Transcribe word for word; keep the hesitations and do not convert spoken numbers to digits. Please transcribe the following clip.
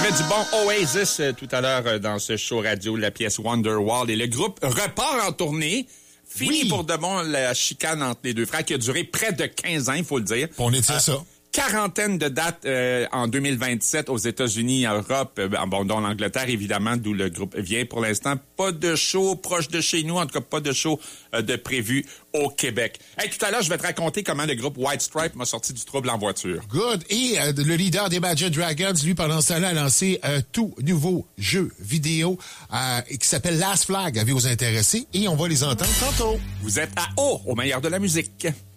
avait du bon Oasis euh, tout à l'heure euh, dans ce show radio, la pièce Wonderwall. Et le groupe repart en tournée. Fini oui. pour de bon la chicane entre les deux frères qui a duré près de quinze ans, il faut le dire. On étire euh, ça. Quarantaine de dates euh, en deux mille vingt-sept aux États-Unis, en Europe, euh, bon, dont l'Angleterre, évidemment, d'où le groupe vient pour l'instant. Pas de show proche de chez nous, en tout cas pas de show euh, de prévu au Québec. Hey, tout à l'heure, je vais te raconter comment le groupe White Stripe m'a sorti du trouble en voiture. Good. Et euh, le leader des Imagine Dragons, lui, pendant ce temps-là, a lancé un tout nouveau jeu vidéo euh, qui s'appelle Last Flag. Avez-vous intéressé? Et on va les entendre tantôt. Vous êtes à O, au meilleur de la musique.